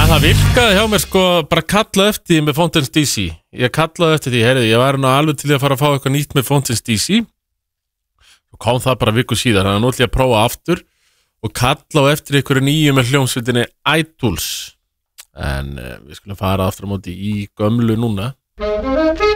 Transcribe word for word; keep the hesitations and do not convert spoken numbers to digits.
það virkaði hjá mér sko bara kalla eftir því með Fountains D C. Ég kallaði eftir því, heyrðu, ég var nú alveg til að fara að fá eitthvað nýtt með Fountains D C. Og kom það bara viku síðar, þannig að nú ætla ég að prófa aftur og kalla á eftir einhverju nýju með hljómsveitinni iTools. En uh, við skulum fara aftur á móti í gömlu núna.